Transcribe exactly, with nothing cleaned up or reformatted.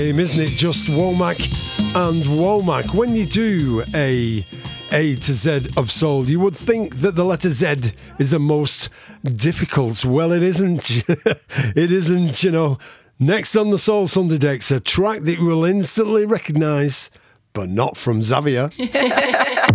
Isn't it just Womack and Womack? When you do a A to Z of soul, you would think that the letter Z is the most difficult. Well, it isn't. It isn't, you know. Next on the Soul Sunday Decks, a track that you will instantly recognise, but not from Xavier.